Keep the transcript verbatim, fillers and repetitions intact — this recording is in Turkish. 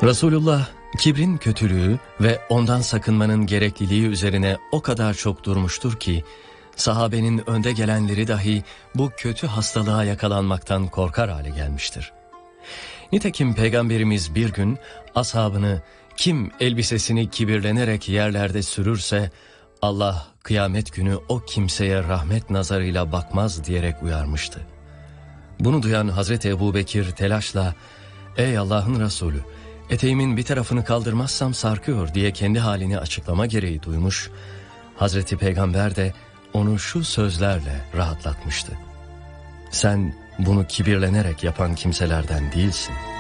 Resulullah kibrin kötülüğü ve ondan sakınmanın gerekliliği üzerine o kadar çok durmuştur ki sahabenin önde gelenleri dahi bu kötü hastalığa yakalanmaktan korkar hale gelmiştir. Nitekim Peygamberimiz bir gün ashabını kim elbisesini kibirlenerek yerlerde sürürse Allah kıyamet günü o kimseye rahmet nazarıyla bakmaz diyerek uyarmıştı. Bunu duyan Hazreti Ebubekir telaşla "Ey Allah'ın Resulü, eteğimin bir tarafını kaldırmazsam sarkıyor" diye kendi halini açıklama gereği duymuş. Hazreti Peygamber de onu şu sözlerle rahatlatmıştı: "Sen bunu kibirlenerek yapan kimselerden değilsin."